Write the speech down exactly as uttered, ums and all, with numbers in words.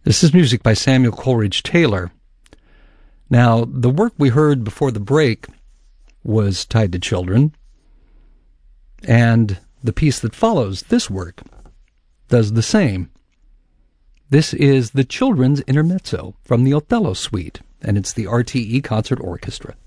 This is music by Samuel Coleridge Taylor. Now, the work we heard before the break was tied to children, and the piece that follows this work does the same. This is the Children's Intermezzo from the Othello Suite, and it's the R T E Concert Orchestra.